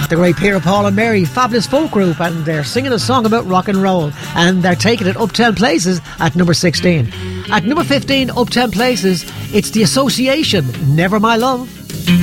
The great Peter, Paul and Mary, fabulous folk group, and they're singing a song about rock and roll, and they're taking it up 10 places at number 16. At number 15, up 10 places, it's The Association, Never My Love.